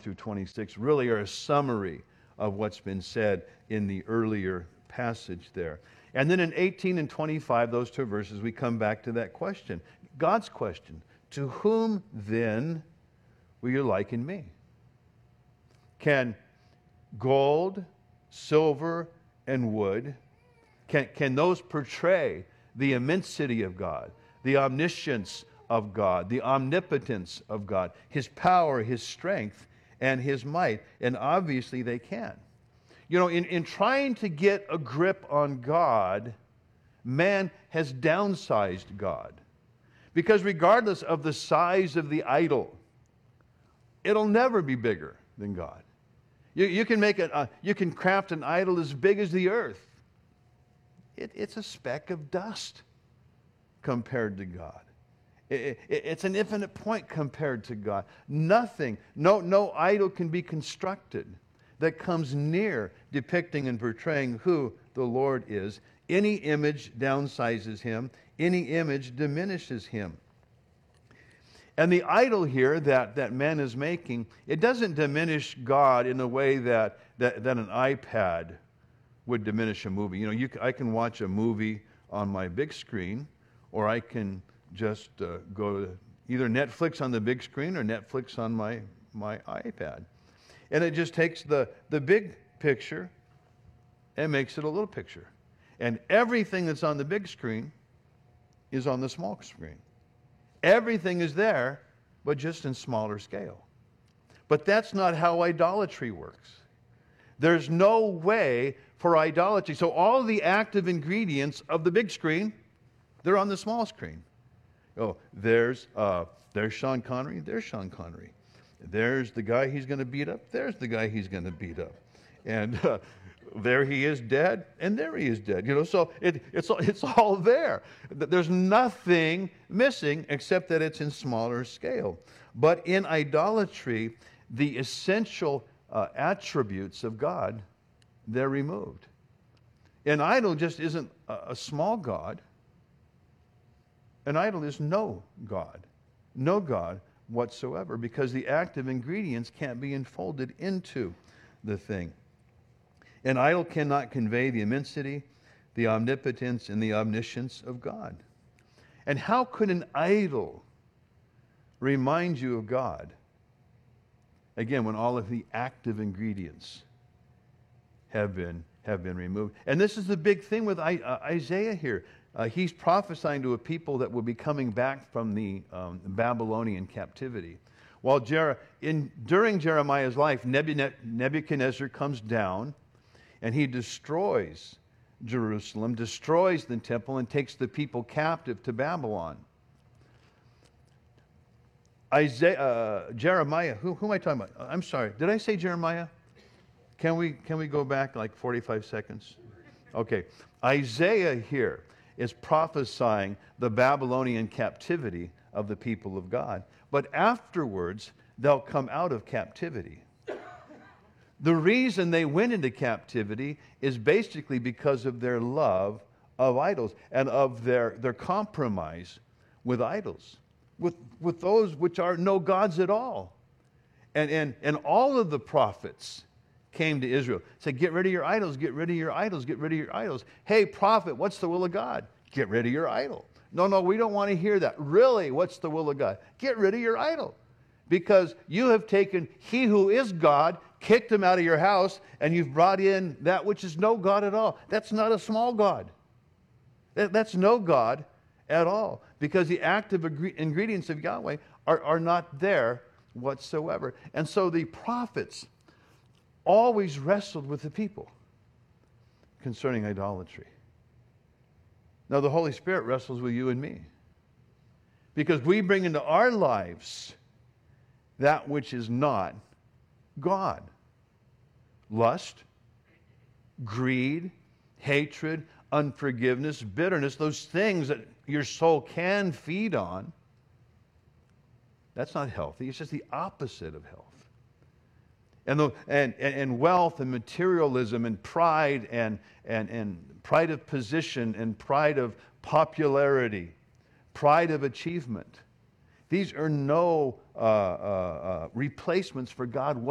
through 26 really are a summary of what's been said in the earlier passage there. And then in 18 and 25, those two verses, we come back to that question. God's question, to whom then will you liken me? Can gold, silver, and wood, can those portray the immensity of God, the omniscience of God, the omnipotence of God, His power, His strength, and His might? And obviously they can. You know, in trying to get a grip on God, man has downsized God. Because regardless of the size of the idol, it'll never be bigger than God. You can craft an idol as big as the earth. It's a speck of dust compared to God. It's an infinite point compared to God. Nothing, no idol can be constructed that comes near depicting and portraying who the Lord is. Any image downsizes Him. Any image diminishes Him. And the idol here that man is making, it doesn't diminish God in a way that an iPad would diminish a movie. You know, I can watch a movie on my big screen, or I can just go to either Netflix on the big screen or Netflix on my iPad. And it just takes the big picture and makes it a little picture. And everything that's on the big screen is on the small screen. Everything is there, but just in smaller scale. But that's not how idolatry works. There's no way for idolatry. So all the active ingredients of the big screen, they're on the small screen. Oh, there's Sean Connery. There's Sean Connery. There's the guy he's going to beat up. There's the guy he's going to beat up. And there he is dead, and there he is dead. You know, so it's all there. There's nothing missing except that it's in smaller scale. But in idolatry, the essential attributes of God, they're removed. An idol just isn't a small God. An idol is no God whatsoever, because the active ingredients can't be enfolded into the thing. An idol cannot convey the immensity, the omnipotence, and the omniscience of God. And how could an idol remind you of God? Again, when all of the active ingredients have been removed. And this is the big thing with Isaiah here. He's prophesying to a people that will be coming back from the Babylonian captivity. While during Jeremiah's life, Nebuchadnezzar comes down and he destroys Jerusalem, destroys the temple, and takes the people captive to Babylon. Jeremiah, who am I talking about? I'm sorry, did I say Jeremiah? Can we go back like 45 seconds? Okay. Isaiah here is prophesying the Babylonian captivity of the people of God. But afterwards, they'll come out of captivity. The reason they went into captivity is basically because of their love of idols and of their compromise with idols, with those which are no gods at all. And all of the prophets came to Israel, said, get rid of your idols, get rid of your idols, get rid of your idols. Hey, prophet, what's the will of God? Get rid of your idol. No, we don't want to hear that. Really, what's the will of God? Get rid of your idol. Because you have taken He who is God, kicked Him out of your house, and you've brought in that which is no God at all. That's not a small God. That's no God at all. Because the active ingredients of Yahweh are not there whatsoever. And so the prophets always wrestled with the people concerning idolatry. Now the Holy Spirit wrestles with you and me, because we bring into our lives that which is not God. Lust, greed, hatred, unforgiveness, bitterness, those things that your soul can feed on, that's not healthy. It's just the opposite of health. And wealth and materialism and pride and pride of position and pride of popularity, pride of achievement. These are no replacements for God